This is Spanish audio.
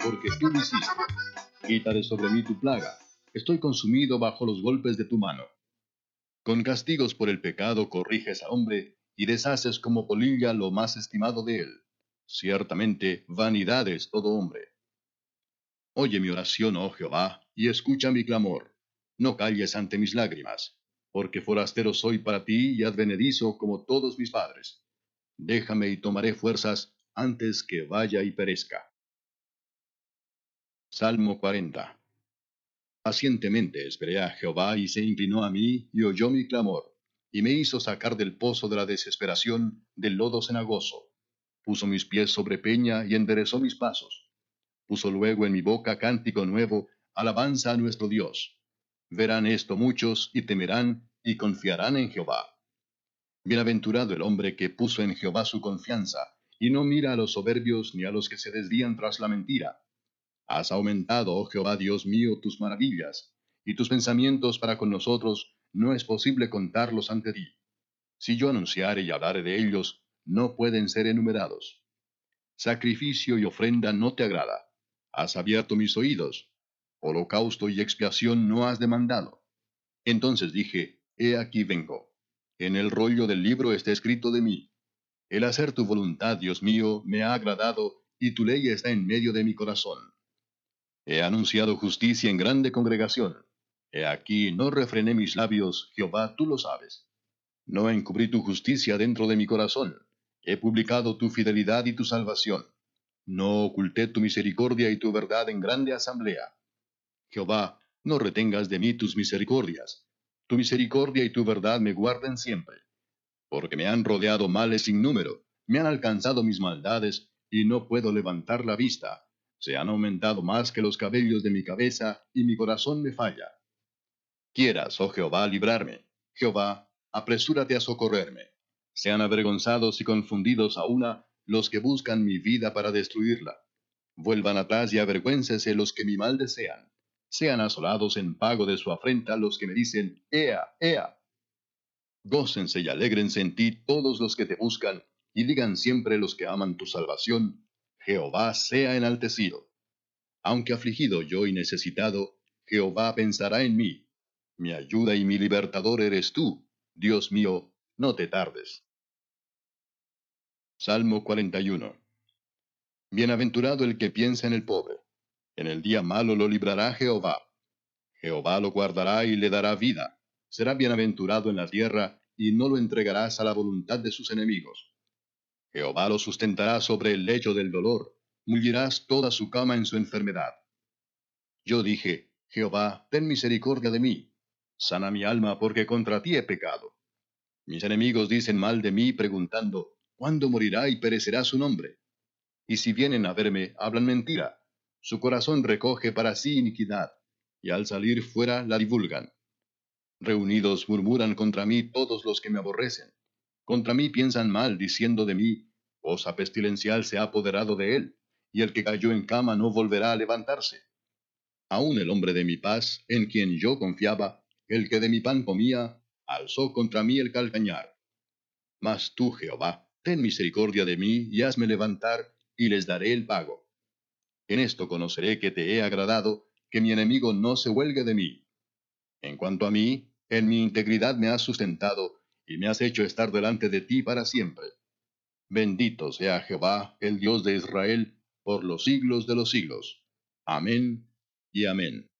porque tú lo hiciste. Quita de sobre mí tu plaga. Estoy consumido bajo los golpes de tu mano. Con castigos por el pecado corriges al hombre, y deshaces como polilla lo más estimado de él. Ciertamente, vanidad es todo hombre. Oye mi oración, oh Jehová, y escucha mi clamor. No calles ante mis lágrimas, porque forastero soy para ti y advenedizo como todos mis padres. Déjame y tomaré fuerzas antes que vaya y perezca. Salmo 40. Pacientemente esperé a Jehová y se inclinó a mí y oyó mi clamor, y me hizo sacar del pozo de la desesperación, del lodo cenagoso. Puso mis pies sobre peña y enderezó mis pasos. Puso luego en mi boca cántico nuevo, alabanza a nuestro Dios. Verán esto muchos y temerán y confiarán en Jehová. Bienaventurado el hombre que puso en Jehová su confianza, y no mira a los soberbios ni a los que se desvían tras la mentira. Has aumentado, oh Jehová Dios mío, tus maravillas, y tus pensamientos para con nosotros no es posible contarlos ante ti. Si yo anunciare y hablare de ellos, no pueden ser enumerados. Sacrificio y ofrenda no te agrada. Has abierto mis oídos. Holocausto y expiación no has demandado. Entonces dije, he aquí vengo. En el rollo del libro está escrito de mí. El hacer tu voluntad, Dios mío, me ha agradado, y tu ley está en medio de mi corazón. He anunciado justicia en grande congregación. He aquí, no refrené mis labios, Jehová, tú lo sabes. No encubrí tu justicia dentro de mi corazón. He publicado tu fidelidad y tu salvación. No oculté tu misericordia y tu verdad en grande asamblea. Jehová, no retengas de mí tus misericordias. Tu misericordia y tu verdad me guarden siempre. Porque me han rodeado males sin número, me han alcanzado mis maldades, y no puedo levantar la vista. Se han aumentado más que los cabellos de mi cabeza, y mi corazón me falla. Quieras, oh Jehová, librarme. Jehová, apresúrate a socorrerme. Sean avergonzados y confundidos a una los que buscan mi vida para destruirla. Vuelvan atrás y avergüéncese los que mi mal desean. Sean asolados en pago de su afrenta los que me dicen, Ea, Ea. Gócense y alégrense en ti todos los que te buscan, y digan siempre los que aman tu salvación, Jehová sea enaltecido. Aunque afligido yo y necesitado, Jehová pensará en mí. Mi ayuda y mi libertador eres tú. Dios mío, no te tardes. Salmo 41. Bienaventurado el que piensa en el pobre. En el día malo lo librará Jehová. Jehová lo guardará y le dará vida. Será bienaventurado en la tierra, y no lo entregarás a la voluntad de sus enemigos. Jehová lo sustentará sobre el lecho del dolor. Mullirás toda su cama en su enfermedad. Yo dije, Jehová, ten misericordia de mí. Sana mi alma, porque contra ti he pecado. Mis enemigos dicen mal de mí, preguntando, ¿cuándo morirá y perecerá su nombre? Y si vienen a verme, hablan mentira. Su corazón recoge para sí iniquidad, y al salir fuera la divulgan. Reunidos murmuran contra mí todos los que me aborrecen. Contra mí piensan mal, diciendo de mí, cosa pestilencial se ha apoderado de él, y el que cayó en cama no volverá a levantarse. Aun el hombre de mi paz, en quien yo confiaba, el que de mi pan comía, alzó contra mí el calcañar. Mas tú, Jehová, ten misericordia de mí, y hazme levantar, y les daré el pago. En esto conoceré que te he agradado, que mi enemigo no se huelgue de mí. En cuanto a mí, en mi integridad me has sustentado, y me has hecho estar delante de ti para siempre. Bendito sea Jehová, el Dios de Israel, por los siglos de los siglos. Amén y amén.